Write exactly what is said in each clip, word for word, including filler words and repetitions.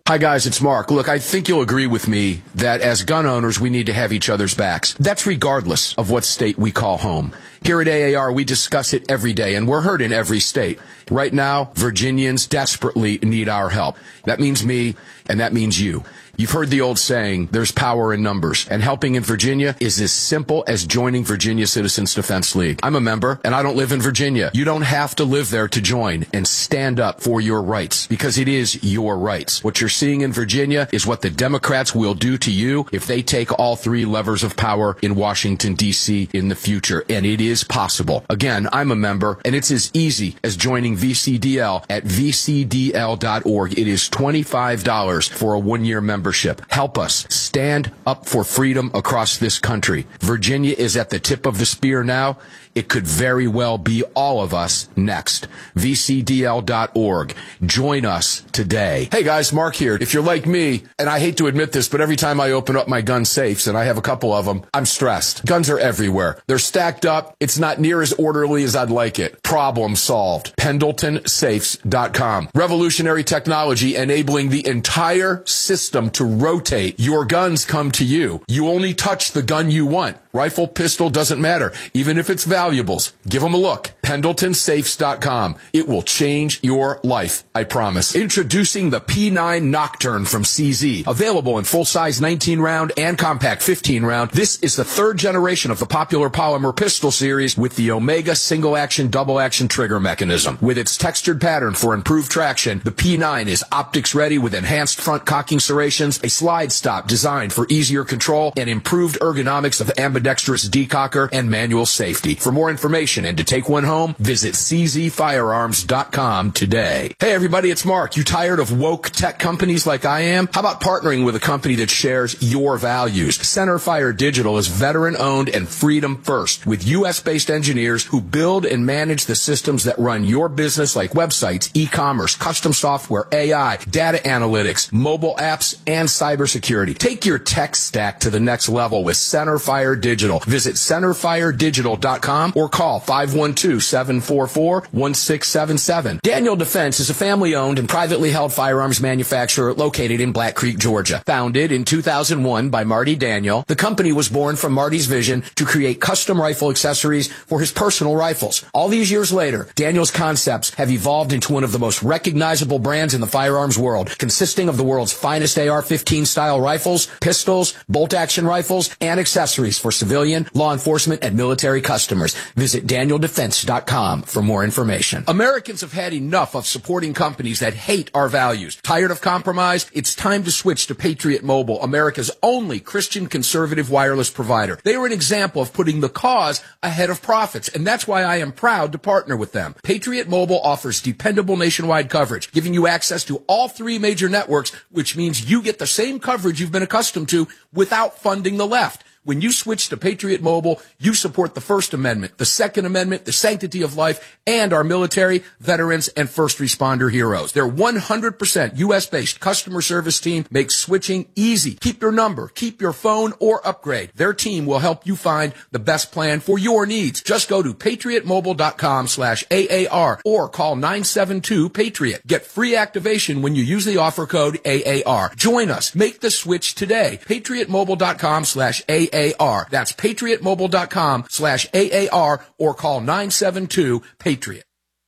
Hi, guys, it's Mark. Look, I think you'll agree with me that as gun owners, we need to have each other's backs. That's regardless of what state we call home. Here at A A R, we discuss it every day, and we're heard in every state. Right now, Virginians desperately need our help. That means me, and that means you. You've heard the old saying, there's power in numbers, and helping in Virginia is as simple as joining Virginia Citizens Defense League. I'm a member, and I don't live in Virginia. You don't have to live there to join and stand up for your rights, because it is your rights. What you're seeing in Virginia is what the Democrats will do to you if they take all three levers of power in Washington, D C in the future, and it is possible. Again, I'm a member, and it's as easy as joining V C D L at v c d l dot org. It is twenty-five dollars for a one-year membership. Help us stand up for freedom across this country. Virginia is at the tip of the spear now. It could very well be all of us next. v c d l dot org. Join us today. Hey guys, Mark here. If you're like me, and I hate to admit this, but every time I open up my gun safes, and I have a couple of them, I'm stressed. Guns are everywhere. They're stacked up. It's not near as orderly as I'd like it. Problem solved. Pendleton Safes dot com. Revolutionary technology enabling the entire system to rotate. Your guns come to you. You only touch the gun you want. Rifle, pistol, doesn't matter. Even if it's valuables, give them a look. Pendleton Safes dot com. It will change your life, I promise. Introducing the P nine Nocturne from C Z. Available in full-size nineteen round and compact fifteen round. This is the third generation of the popular polymer pistol series with the Omega single-action, double-action trigger mechanism. With its textured pattern for improved traction, the P nine is optics-ready with enhanced front cocking serrations, a slide stop designed for easier control, and improved ergonomics of ambidextrous decocker and manual safety. For more information and to take one home, visit c z firearms dot com today. Hey everybody, it's Mark. You tired of woke tech companies like I am? How about partnering with a company that shares your values? Centerfire Digital is veteran-owned and freedom first, with U S-based engineers who build and manage the systems that run your business, like websites, e-commerce, custom software, A I, data analytics, mobile apps, and cybersecurity. Take your tech stack to the next level with Centerfire Digital. Visit centerfire digital dot com or call five one two, seven four four, one six seven seven. Daniel Defense is a family-owned and privately held firearms manufacturer located in Black Creek, Georgia. Founded in two thousand one by Marty Daniel, the company was born from Marty's vision to create custom rifle accessories for his personal rifles. All these years later, Daniel's concepts have evolved into one of the most recognizable brands in the firearms world, consisting of the world's finest A R fifteen style rifles, pistols, bolt-action rifles, and accessories for civilian, law enforcement, and military customers. Visit daniel defense dot com for more information. Americans have had enough of supporting companies that hate our values. Tired of compromise? It's time to switch to Patriot Mobile, America's only Christian conservative wireless provider. They are an example of putting the cause ahead of profits, and that's why I am proud to partner with them. Patriot Mobile offers dependable nationwide coverage, giving you access to all three major networks, which means you get the same coverage you've been accustomed to without funding the left. When you switch to Patriot Mobile, you support the First Amendment, the Second Amendment, the sanctity of life, and our military, veterans, and first responder heroes. Their one hundred percent U S-based customer service team makes switching easy. Keep your number, keep your phone, or upgrade. Their team will help you find the best plan for your needs. Just go to patriot mobile dot com slash A A R or call nine seven two PATRIOT. Get free activation when you use the offer code A A R. Join us. Make the switch today. patriot mobile dot com slash A A R. That's patriot mobile dot com slash A A R or call nine seven two PATRIOT.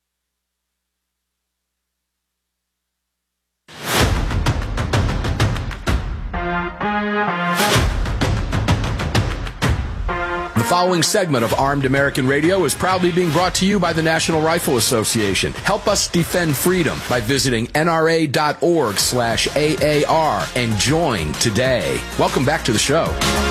The following segment of Armed American Radio is proudly being brought to you by the National Rifle Association. Help us defend freedom by visiting N R A dot org slash A A R and join today. Welcome back to the show.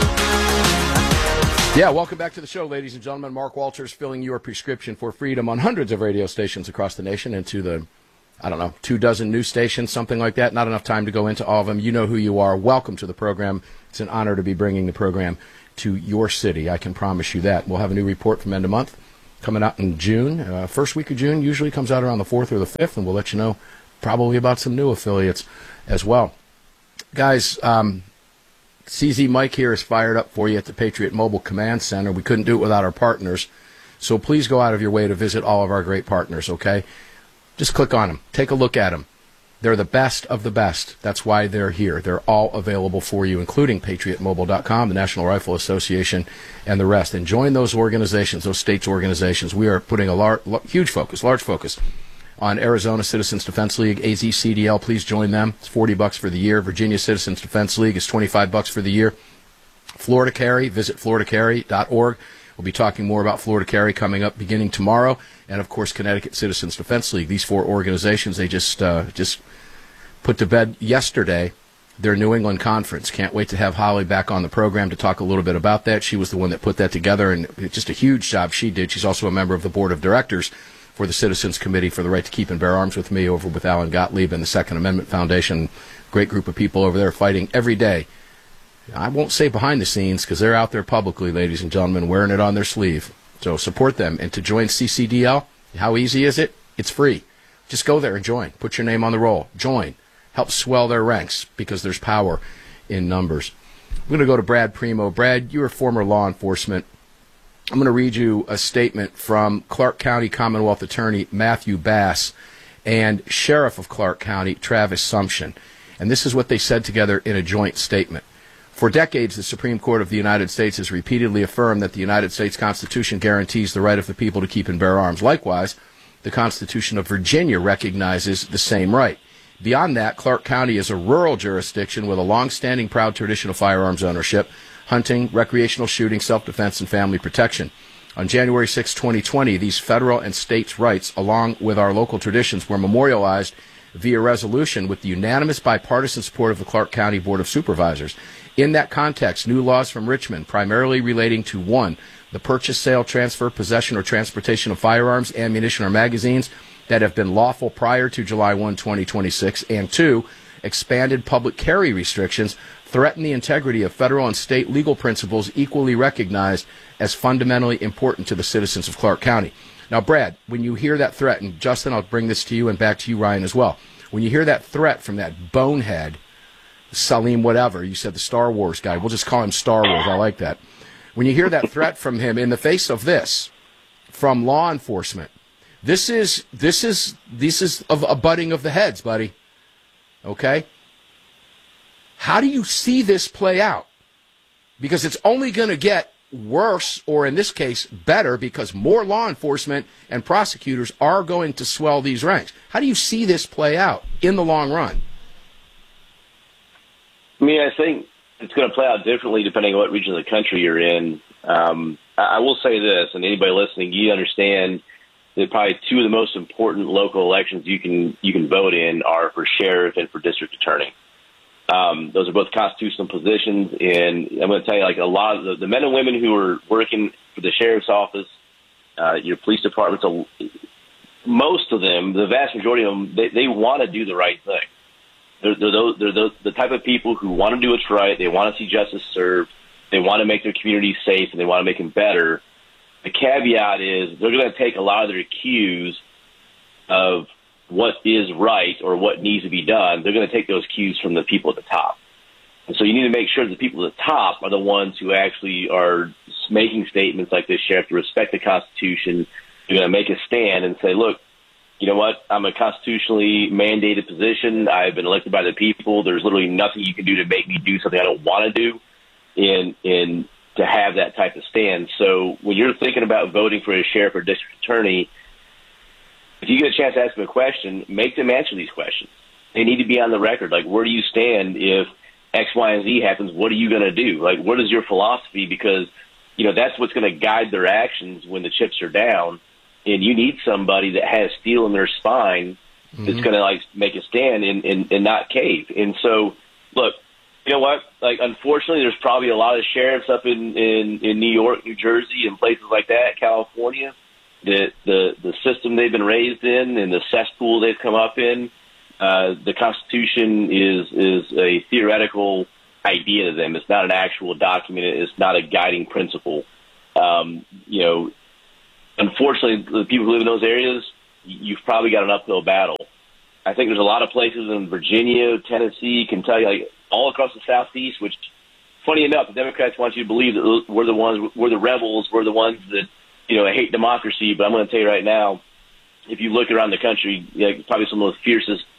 Yeah, welcome back to the show, ladies and gentlemen. Mark Walters filling your prescription for freedom on hundreds of radio stations across the nation and to the, I don't know, two dozen news stations, something like that. Not enough time to go into all of them. You know who you are. Welcome to the program. It's an honor to be bringing the program to your city. I can promise you that. We'll have a new report from end of month coming out in June. Uh, first week of June usually comes out around the fourth or the fifth, and we'll let you know probably about some new affiliates as well. Guys, um, C Z Mike here is fired up for you at the Patriot Mobile Command Center. We couldn't do it without our partners, so please go out of your way to visit all of our great partners, okay? Just click on them. Take a look at them. They're the best of the best. That's why they're here. They're all available for you, including Patriot Mobile dot com, the National Rifle Association, and the rest. And join those organizations, those states' organizations. We are putting a lar- huge focus, large focus, on Arizona Citizens Defense League, A Z C D L. Please join them. It's forty bucks for the year. Virginia Citizens Defense League is twenty-five bucks for the year. Florida Carry, visit florida carry dot org. We'll be talking more about Florida Carry coming up beginning tomorrow. And, of course, Connecticut Citizens Defense League. These four organizations, they just uh, just put to bed yesterday their New England Conference. Can't wait to have Holly back on the program to talk a little bit about that. She was the one that put that together, and it's just a huge job she did. She's also a member of the board of directors for the Citizens Committee for the Right to Keep and Bear Arms with me over with Alan Gottlieb and the Second Amendment Foundation. Great group of people over there fighting every day. I won't say behind the scenes because they're out there publicly, ladies and gentlemen, wearing it on their sleeve. So support them. And to join C C D L, how easy is it? It's free. Just go there and join. Put your name on the roll. Join. Help swell their ranks because there's power in numbers. I'm going to go to Brad Primo. Brad, you're a former law enforcement. I'm going to read you a statement from Clark County Commonwealth Attorney Matthew Bass and Sheriff of Clark County Travis Sumption. And this is what they said together in a joint statement. For decades, the Supreme Court of the United States has repeatedly affirmed that the United States Constitution guarantees the right of the people to keep and bear arms. Likewise, the Constitution of Virginia recognizes the same right. Beyond that, Clark County is a rural jurisdiction with a long-standing proud tradition of firearms ownership, hunting, recreational shooting, self-defense, and family protection. On January sixth, twenty twenty, these federal and states' rights, along with our local traditions, were memorialized via resolution with the unanimous bipartisan support of the Clark County Board of Supervisors. In that context, new laws from Richmond, primarily relating to, one, the purchase, sale, transfer, possession, or transportation of firearms, ammunition, or magazines that have been lawful prior to July first, twenty twenty-six, and two, expanded public carry restrictions, threaten the integrity of federal and state legal principles equally recognized as fundamentally important to the citizens of Clark County. Now, Brad, when you hear that threat, and Justin, I'll bring this to you and back to you, Ryan, as well. When you hear that threat from that bonehead, Salim whatever, you said the Star Wars guy, we'll just call him Star Wars, I like that. When you hear that threat from him in the face of this, from law enforcement, this is, this is, this is a, a butting of the heads, buddy. Okay? How do you see this play out? Because it's only going to get worse, or in this case, better, because more law enforcement and prosecutors are going to swell these ranks. How do you see this play out in the long run? I mean, I think it's going to play out differently depending on what region of the country you're in. Um, I will say this, and anybody listening, you understand that probably two of the most important local elections you can you can vote in are for sheriff and for district attorney. Um, those are both constitutional positions, and I'm going to tell you, like a lot of the, the men and women who are working for the sheriff's office, uh, your police departments, most of them, the vast majority of them, they, they want to do the right thing. They're, they're, those, they're those, the type of people who want to do what's right. They want to see justice served. They want to make their communities safe, and they want to make them better. The caveat is they're going to take a lot of their cues of what is right or what needs to be done. They're going to take those cues from the people at the top. And so you need to make sure that the people at the top are the ones who actually are making statements like this, Sheriff, to respect the Constitution. You're going to make a stand and say, look, you know what? I'm a constitutionally mandated position. I've been elected by the people. There's literally nothing you can do to make me do something I don't want to do in in to have that type of stand. So when you're thinking about voting for a sheriff or district attorney, if you get a chance to ask them a question, make them answer these questions. They need to be on the record. Like, where do you stand if X, Y, and Z happens? What are you going to do? Like, what is your philosophy? Because, you know, that's what's going to guide their actions when the chips are down. And you need somebody that has steel in their spine mm-hmm. that's going to, like, make a stand and, and, and not cave. And so, look, you know what? Like, unfortunately, there's probably a lot of sheriffs up in, in, in New York, New Jersey, and places like that, California, that the, the system they've been raised in and the cesspool they've come up in, uh, the Constitution is, is a theoretical idea to them. It's not an actual document. It's not a guiding principle. Um, you know, unfortunately, the people who live in those areas, you've probably got an uphill battle. I think there's a lot of places in Virginia, Tennessee, Kentucky, like all across the Southeast, which, funny enough, the Democrats want you to believe that we're the ones, we're the rebels, we're the ones that, you know, hate democracy. But I'm going to tell you right now, if you look around the country, you know, probably some of the fiercest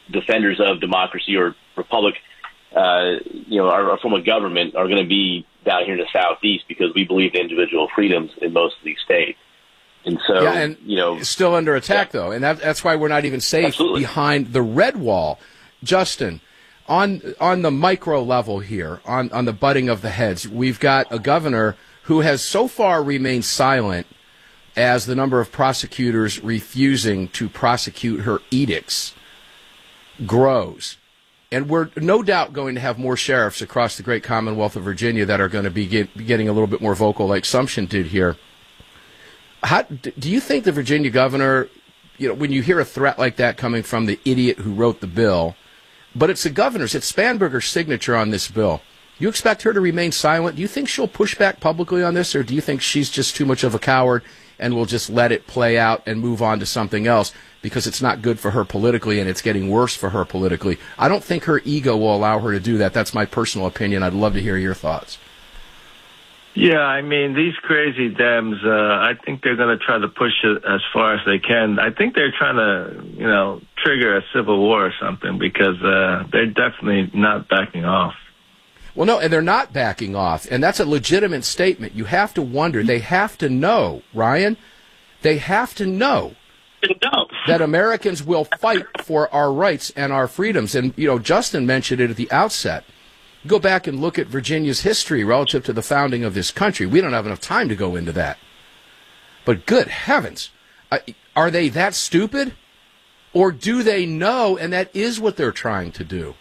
defenders of democracy or republic, uh, you know, our, our form of government are going to be down here in the Southeast because we believe in individual freedoms in most of these states. And so, yeah, and you know, still under attack, yeah. though, and that, that's why we're not even safe Absolutely. behind the red wall. Justin, on on the micro level here, on, on the butting of the heads, we've got a governor who has so far remained silent as the number of prosecutors refusing to prosecute her edicts grows. And we're no doubt going to have more sheriffs across the great Commonwealth of Virginia that are going to be, get, be getting a little bit more vocal, like Sumption did here. How, do you think the Virginia governor, you know, when you hear a threat like that coming from the idiot who wrote the bill, but it's the governor's, it's Spanberger's signature on this bill, you expect her to remain silent? Do you think she'll push back publicly on this, or do you think she's just too much of a coward and will just let it play out and move on to something else because it's not good for her politically and it's getting worse for her politically? I don't think her ego will allow her to do that. That's my personal opinion. I'd love to hear your thoughts. Yeah, I mean, these crazy Dems, uh, I think they're going to try to push it as far as they can. I think they're trying to, you know, trigger a civil war or something because uh, they're definitely not backing off. Well, no, and they're not backing off, and that's a legitimate statement. You have to wonder. They have to know, Ryan, they have to know that Americans will fight for our rights and our freedoms. And, you know, Justin mentioned it at the outset. Go back and look at Virginia's history relative to the founding of this country. We don't have enough time to go into that. But good heavens, uh, are they that stupid? Or do they know, and that is what they're trying to do?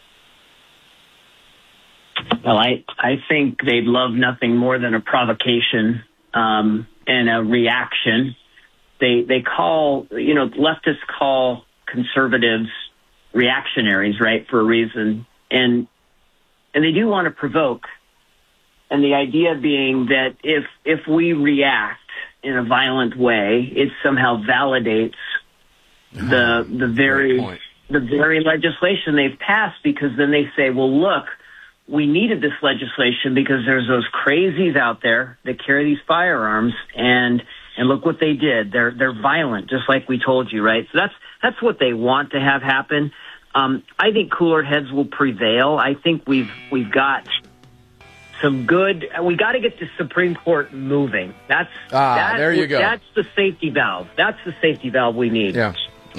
Well, I, I think they'd love nothing more than a provocation um, and a reaction. They they call, you know, leftists call conservatives reactionaries, right, for a reason. And And they do want to provoke. And the idea being that if if we react in a violent way, it somehow validates the the very the very legislation they've passed, because then they say, well, look, we needed this legislation because there's those crazies out there that carry these firearms, and and look what they did. They're they're violent, just like we told you, right? So that's that's what they want to have happen. Um, I think cooler heads will prevail. I think we've we've got some good. We got to get the Supreme Court moving. That's ah, that's, there you go. That's the safety valve. That's the safety valve we need. Yeah.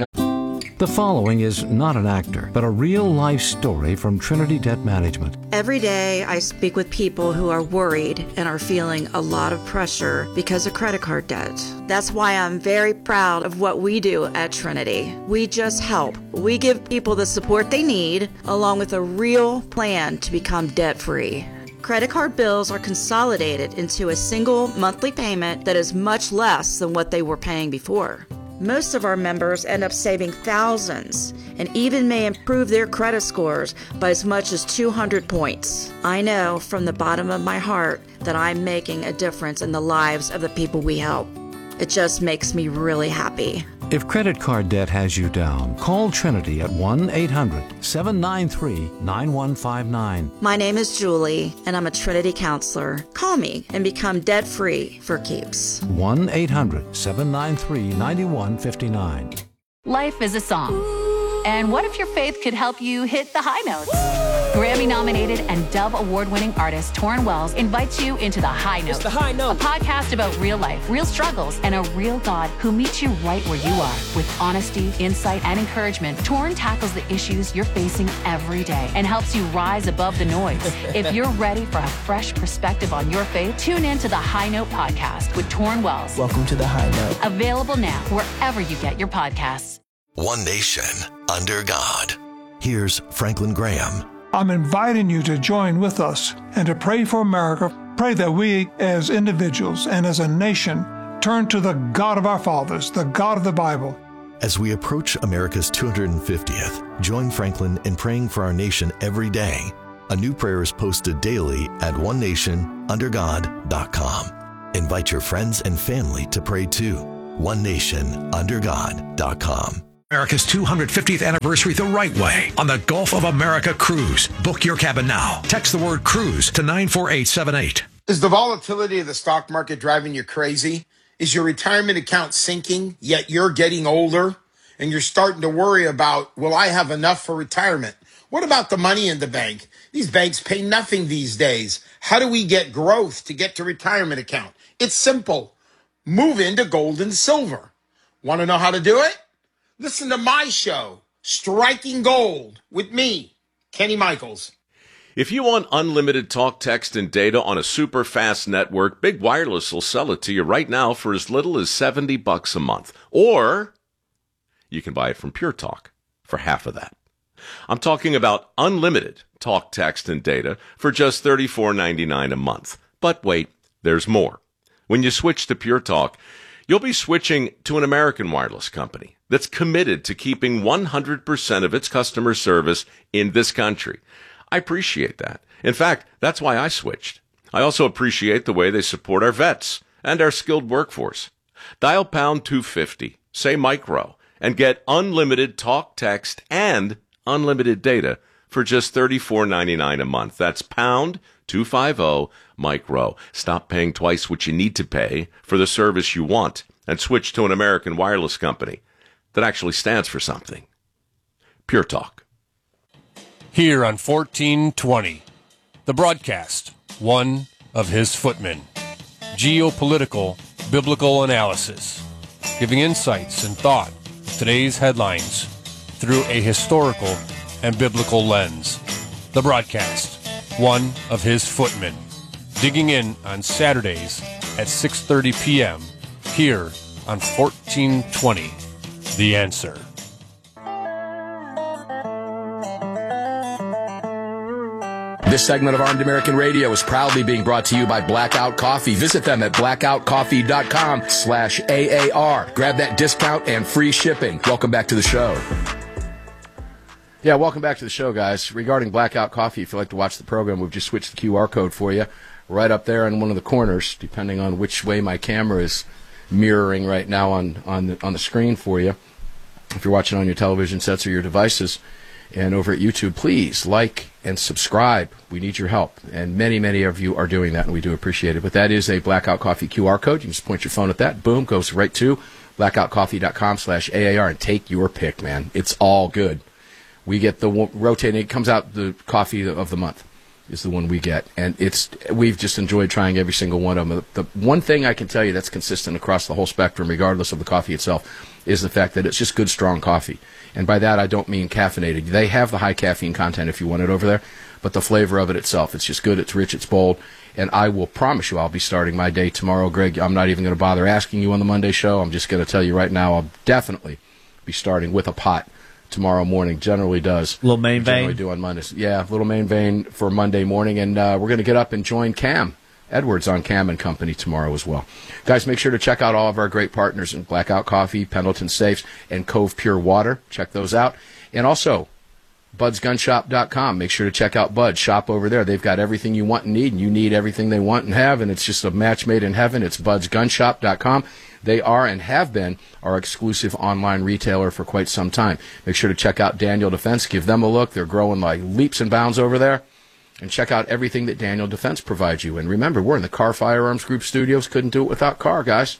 The following is not an actor, but a real-life story from Trinity Debt Management. Every day I speak with people who are worried and are feeling a lot of pressure because of credit card debt. That's why I'm very proud of what we do at Trinity. We just help. We give people the support they need, along with a real plan to become debt-free. Credit card bills are consolidated into a single monthly payment that is much less than what they were paying before. Most of our members end up saving thousands and even may improve their credit scores by as much as two hundred points. I know from the bottom of my heart that I'm making a difference in the lives of the people we help. It just makes me really happy. If credit card debt has you down, call Trinity at one eight hundred seven nine three nine one five nine. My name is Julie, and I'm a Trinity counselor. Call me and become debt-free for keeps. one eight hundred seven nine three nine one five nine. Life is a song. And what if your faith could help you hit the high notes? Grammy-nominated and Dove Award-winning artist Torrin Wells invites you into The High Note. It's The High Note. A podcast about real life, real struggles, and a real God who meets you right where you are. With honesty, insight, and encouragement, Torrin tackles the issues you're facing every day and helps you rise above the noise. If you're ready for a fresh perspective on your faith, tune in to The High Note podcast with Torrin Wells. Welcome to The High Note. Available now wherever you get your podcasts. One nation under God. Here's Franklin Graham. I'm inviting you to join with us and to pray for America. Pray that we as individuals and as a nation turn to the God of our fathers, the God of the Bible. As we approach America's two hundred fiftieth, join Franklin in praying for our nation every day. A new prayer is posted daily at one nation under god dot com. Invite your friends and family to pray too. one nation under god dot com. America's two hundred fiftieth anniversary the right way on the Gulf of America Cruise. Book your cabin now. Text the word cruise to nine four eight seven eight. Is the volatility of the stock market driving you crazy? Is your retirement account sinking, yet you're getting older? and you're starting to worry about, will I have enough for retirement? What about the money in the bank? These banks pay nothing these days. How do we get growth to get to retirement account? It's simple. Move into gold and silver. Want to know how to do it? Listen to my show, Striking Gold, with me, Kenny Michaels. If you want unlimited talk, text, and data on a super fast network, Big Wireless will sell it to you right now for as little as seventy bucks a month. Or you can buy it from Pure Talk for half of that. I'm talking about unlimited talk, text, and data for just thirty-four ninety-nine a month. But wait, there's more. When you switch to Pure Talk, you'll be switching to an American wireless company that's committed to keeping one hundred percent of its customer service in this country. I appreciate that. In fact, that's why I switched. I also appreciate the way they support our vets and our skilled workforce. Dial pound two fifty, say micro, and get unlimited talk, text, and unlimited data for just thirty-four ninety-nine a month. That's pound two fifty micro. Stop paying twice what you need to pay for the service you want and switch to an American wireless company that actually stands for something. Pure Talk. Here on fourteen twenty, The Broadcast, one of his footmen. Geopolitical biblical analysis, giving insights and thought of today's headlines through a historical and biblical lens. The Broadcast, one of his footmen. Digging in on Saturdays at six thirty p.m. here on fourteen twenty, The Answer. This segment of Armed American Radio is proudly being brought to you by Blackout Coffee. Visit them at blackout coffee dot com slash A A R. Grab that discount and free shipping. Welcome back to the show. Yeah, welcome back to the show, guys. Regarding Blackout Coffee, if you'd like to watch the program, we've just switched the Q R code for you right up there in one of the corners, depending on which way my camera is mirroring right now on, on, the, on the screen for you. If you're watching on your television sets or your devices, and over at YouTube, please like and subscribe. We need your help. And many, many of you are doing that, and we do appreciate it. But that is a Blackout Coffee Q R code. You can just point your phone at that. Boom, goes right to blackout coffee dot com slash A A R and take your pick, man. It's all good. We get the rotating. It comes out the coffee of the month is the one we get. And it's we've just enjoyed trying every single one of them. The one thing I can tell you that's consistent across the whole spectrum, regardless of the coffee itself, is the fact that it's just good, strong coffee. And by that, I don't mean caffeinated. They have the high caffeine content if you want it over there, but the flavor of it itself, it's just good, it's rich, it's bold. And I will promise you I'll be starting my day tomorrow, Greg. I'm not even going to bother asking you on the Monday show. I'm just going to tell you right now I'll definitely be starting with a pot tomorrow morning. Generally does. Little main vein? Generally do on Mondays. Yeah, little main vein for Monday morning. And uh, we're going to get up and join Cam Edwards on Cam and Company tomorrow as well. Guys, make sure to check out all of our great partners in Blackout Coffee, Pendleton Safes, and Cove Pure Water. Check those out. And also, buds gun shop dot com. Make sure to check out Bud. Shop over there. They've got everything you want and need, and you need everything they want and have, and it's just a match made in heaven. It's buds gun shop dot com. They are and have been our exclusive online retailer for quite some time. Make sure to check out Daniel Defense. Give them a look. They're growing like leaps and bounds over there. And check out everything that Daniel Defense provides you. And remember, we're in the Car Firearms Group studios. Couldn't do it without Car, guys.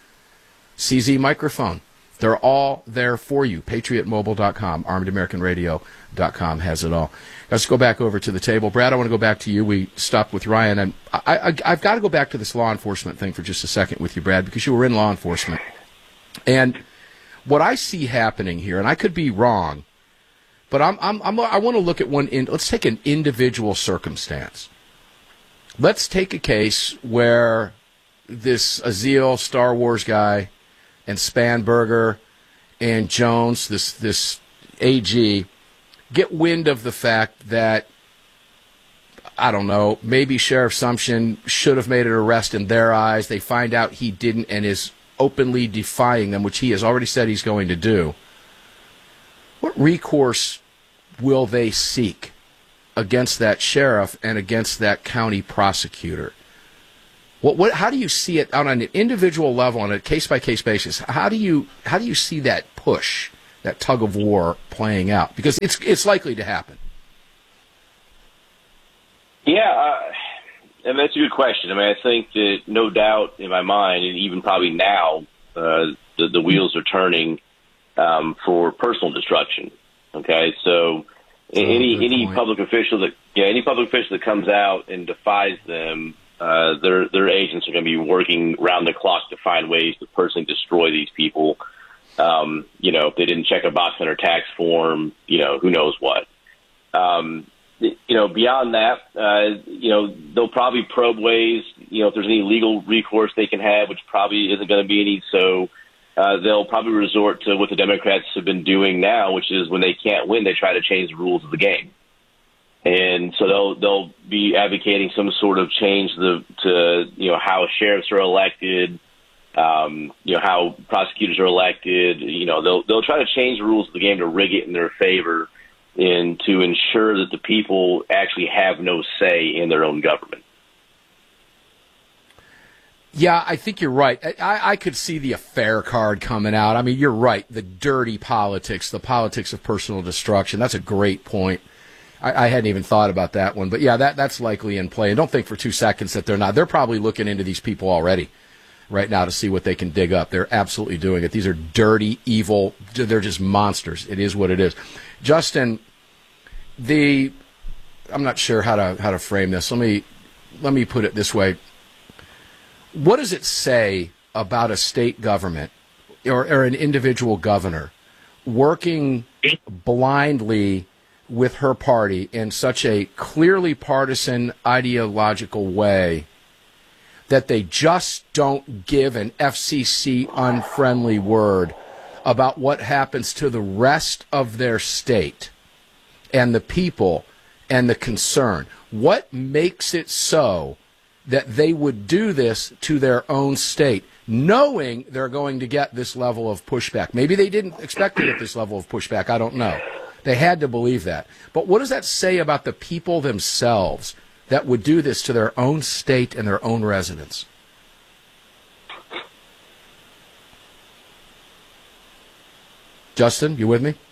C Z Microphone. They're all there for you. patriot mobile dot com, armed american radio dot com has it all. Let's go back over to the table. Brad, I want to go back to you. We stopped with Ryan. And I, I, I've got to go back to this law enforcement thing for just a second with you, Brad, because you were in law enforcement. And what I see happening here, and I could be wrong, but I'm, I'm, I'm, I want to look at one. In, let's take an individual circumstance. Let's take a case where this Aziel Star Wars guy and Spanberger and Jones, this this A G, get wind of the fact that, I don't know, maybe Sheriff Sumption should have made an arrest in their eyes. They find out he didn't and is openly defying them, which he has already said he's going to do. What recourse will they seek against that sheriff and against that county prosecutor? What, what, how do you see it on an individual level, on a case-by-case basis? How do you how do you see that push, that tug of war playing out? Because it's it's likely to happen. Yeah, uh, and that's a good question. I mean, I think that no doubt in my mind, and even probably now, uh, the, the wheels are turning um, for personal destruction. Okay, so any oh, any point. public official that yeah any public official that comes out and defies them, uh, their their agents are going to be working round the clock to find ways to personally destroy these people. Um, you know, if they didn't check a box on their tax form, you know, who knows what. Um, you know, beyond that, uh, you know, they'll probably probe ways, you know, if there's any legal recourse they can have, which probably isn't going to be any. So uh, they'll probably resort to what the Democrats have been doing now, which is when they can't win, they try to change the rules of the game. And so they'll they'll be advocating some sort of change to, to you know, how sheriffs are elected, um, you know, how prosecutors are elected. You know, they'll they'll try to change the rules of the game to rig it in their favor and to ensure that the people actually have no say in their own government. Yeah, I think you're right. I, I could see the affair card coming out. I mean, you're right. The dirty politics, the politics of personal destruction. That's a great point. I, I hadn't even thought about that one. But, yeah, that that's likely in play. And don't think for two seconds that they're not. They're probably looking into these people already right now to see what they can dig up. They're absolutely doing it. These are dirty, evil. They're just monsters. It is what it is. Justin, the I'm not sure how to how to frame this. Let me let me put it this way. What does it say about a state government or, or an individual governor working blindly with her party in such a clearly partisan ideological way that they just don't give an F C C unfriendly word about what happens to the rest of their state and the people and the concern? What makes it so that they would do this to their own state, knowing they're going to get this level of pushback? Maybe they didn't expect to get this level of pushback. I don't know. They had to believe that. But what does that say about the people themselves that would do this to their own state and their own residents? Justin, you with me?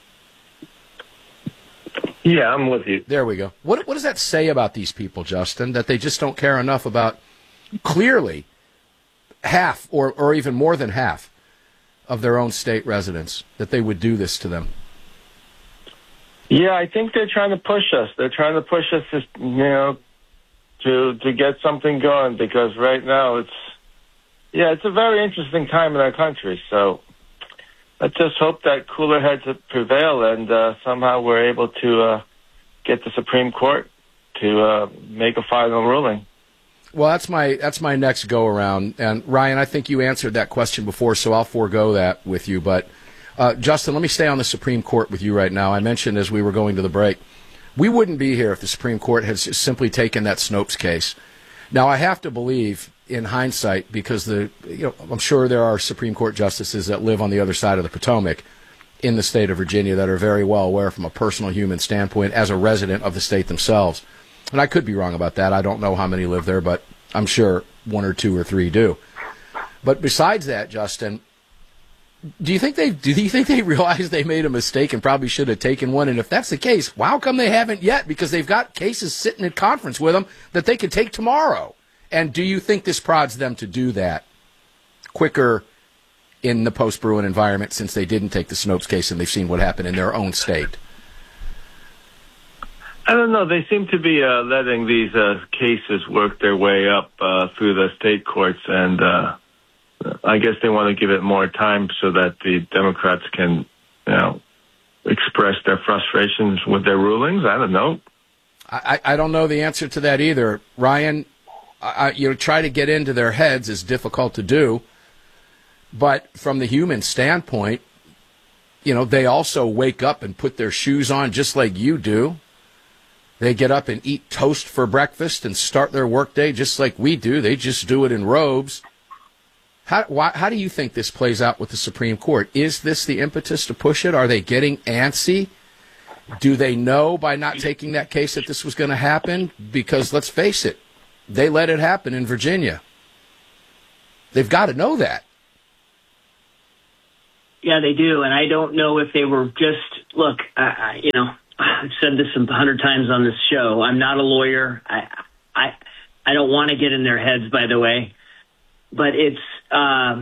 Yeah, I'm with you. There we go. What what does that say about these people, Justin, that they just don't care enough about clearly half or, or even more than half of their own state residents, that they would do this to them? Yeah, I think they're trying to push us. They're trying to push us, to, you know, to to get something going, because right now it's, yeah, it's a very interesting time in our country. So let's just hope that cooler heads prevail and uh, somehow we're able to uh, get the Supreme Court to uh, make a final ruling. Well, that's my that's my next go around. And Ryan, I think you answered that question before, so I'll forego that with you. But uh, Justin, let me stay on the Supreme Court with you right now. I mentioned as we were going to the break, we wouldn't be here if the Supreme Court had simply taken that Snopes case. Now, I have to believe, in hindsight, because the you know I'm sure there are Supreme Court justices that live on the other side of the Potomac in the state of Virginia that are very well aware from a personal human standpoint as a resident of the state themselves. And I could be wrong about that. I don't know how many live there, but I'm sure one or two or three do. But besides that, Justin, do you think they do you think they realize they made a mistake and probably should have taken one? And if that's the case, how come they haven't yet? Because they've got cases sitting at conference with them that they could take tomorrow. And do you think this prods them to do that quicker in the post-Bruen environment, since they didn't take the Snopes case and they've seen what happened in their own state? I don't know. They seem to be uh, letting these uh, cases work their way up uh, through the state courts, and uh, I guess they want to give it more time so that the Democrats can, you know, express their frustrations with their rulings. I don't know. I, I don't know the answer to that either. Ryan, I, you know, try to get into their heads is difficult to do, but from the human standpoint, you know, they also wake up and put their shoes on just like you do. They get up and eat toast for breakfast and start their workday just like we do. They just do it in robes. How, why, how do you think this plays out with the Supreme Court? Is this the impetus to push it? Are they getting antsy? Do they know by not taking that case that this was going to happen? Because let's face it, they let it happen in Virginia. They've got to know that. Yeah, they do. And I don't know if they were just, look, I, you know, I've said this a hundred times on this show. I'm not a lawyer. I, I, I don't want to get in their heads, by the way. But it's, um,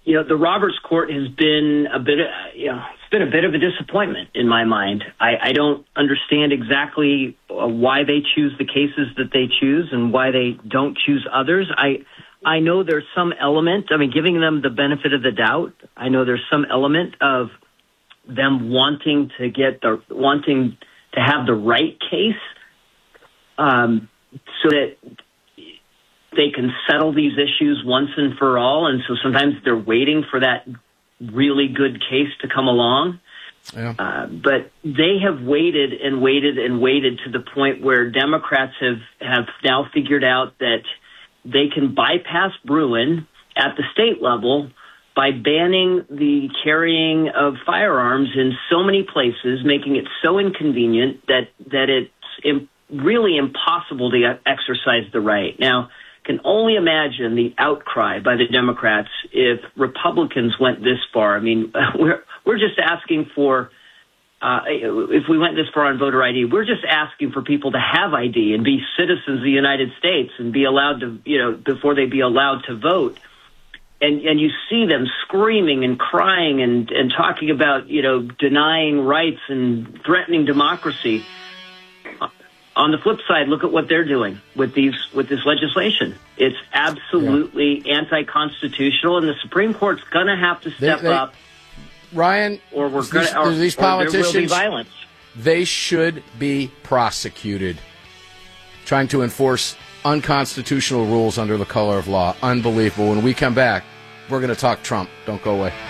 you know, the Roberts Court has been a bit, of, you know, it's been a bit of a disappointment in my mind. I, I don't understand exactly uh, why they choose the cases that they choose and why they don't choose others. I, I know there's some element, I mean, giving them the benefit of the doubt, I know there's some element of them wanting to get the, wanting to have the right case, um, so that they can settle these issues once and for all. And so sometimes they're waiting for that really good case to come along. Yeah. Uh, but they have waited and waited and waited to the point where Democrats have, have now figured out that they can bypass Bruen at the state level by banning the carrying of firearms in so many places, making it so inconvenient that, that it's im- really impossible to exercise the right. Now, can only imagine the outcry by the Democrats if Republicans went this far. I mean, we're we're just asking for, uh, if we went this far on voter I D, we're just asking for people to have I D and be citizens of the United States and be allowed to, you know, before they be allowed to vote. And and you see them screaming and crying and, and talking about, you know, denying rights and threatening democracy. On the flip side, look at what they're doing with these with this legislation. It's absolutely yeah. anti-constitutional, and the Supreme Court's going to have to step they, they, up. Ryan, or we're going to, or, these or politicians, there will be violence. They should be prosecuted. Trying to enforce unconstitutional rules under the color of law. Unbelievable. When we come back, we're going to talk Trump. Don't go away.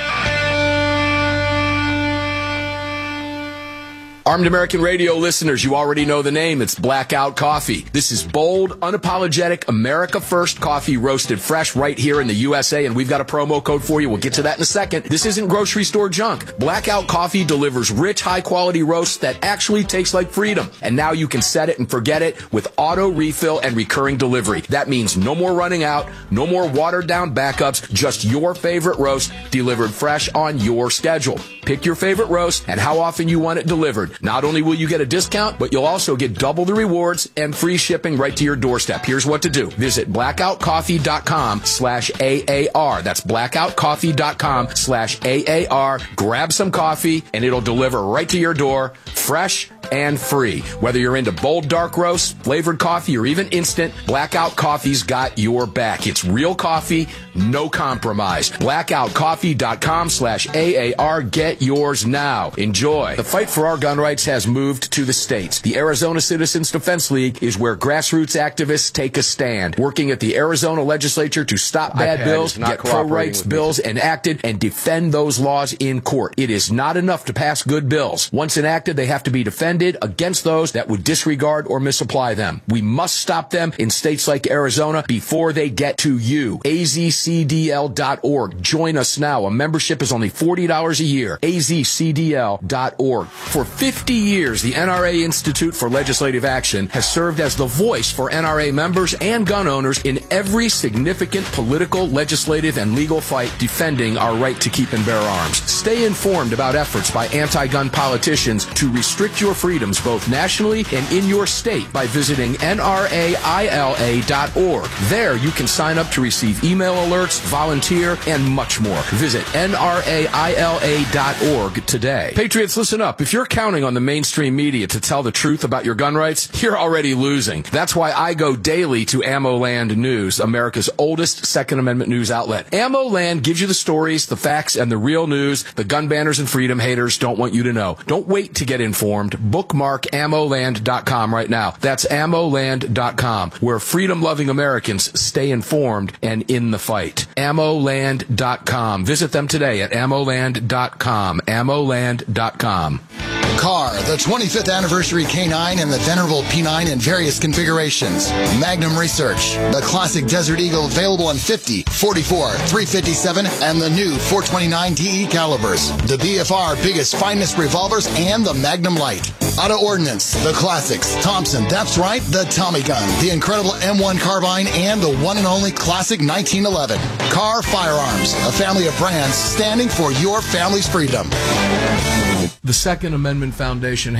Armed American Radio listeners, you already know the name. It's Blackout Coffee. This is bold, unapologetic, America First coffee roasted fresh right here in the U S A, and we've got a promo code for you. We'll get to that in a second. This isn't grocery store junk. Blackout Coffee delivers rich, high-quality roasts that actually taste like freedom. And now you can set it and forget it with auto refill and recurring delivery. That means no more running out, no more watered-down backups, just your favorite roast delivered fresh on your schedule. Pick your favorite roast and how often you want it delivered. Not only will you get a discount, but you'll also get double the rewards and free shipping right to your doorstep. Here's what to do. Visit blackoutcoffee.com slash AAR. That's blackoutcoffee.com slash AAR. Grab some coffee, and it'll deliver right to your door, fresh and free. Whether you're into bold dark roast, flavored coffee, or even instant, Blackout Coffee's got your back. It's real coffee, no compromise. blackoutcoffee.com slash AAR. Get yours now. Enjoy. The fight for our gun rights has moved to the states. The Arizona Citizens Defense League is where grassroots activists take a stand, working at the Arizona legislature to stop bad bills, get pro-rights bills enacted, and defend those laws in court. It is not enough to pass good bills. Once enacted, they have to be defended against those that would disregard or misapply them. We must stop them in states like Arizona before they get to you. A Z C D L dot org. Join us now. A membership is only forty dollars a year. A Z C D L dot org. For fifty years, the N R A Institute for Legislative Action has served as the voice for N R A members and gun owners in every significant political, legislative, and legal fight defending our right to keep and bear arms. Stay informed about efforts by anti-gun politicians to restrict your freedoms both nationally and in your state by visiting N R A I L A dot org. There you can sign up to receive email alerts, volunteer, and much more. Visit N R A I L A dot org today. Patriots, listen up. If you're counting on the mainstream media to tell the truth about your gun rights, you're already losing. That's why I go daily to AmmoLand News, America's oldest Second Amendment news outlet. AmmoLand gives you the stories, the facts, and the real news the gun banners and freedom haters don't want you to know. Don't wait to get informed. Bookmark ammo land dot com right now. That's ammo land dot com, where freedom-loving Americans stay informed and in the fight. ammo land dot com. Visit them today at ammo land dot com. ammo land dot com. Car, the twenty-fifth anniversary K nine and the venerable P nine in various configurations. Magnum Research, the classic Desert Eagle available in fifty, forty-four, three fifty-seven, and the new four twenty-nine D E calibers. The B F R biggest, finest revolvers and the Magnum Light. Auto Ordnance, the classics. Thompson, that's right, the Tommy gun. The incredible M one carbine and the one and only classic nineteen eleven. Car Firearms, a family of brands standing for your family's freedom. The Second Amendment Foundation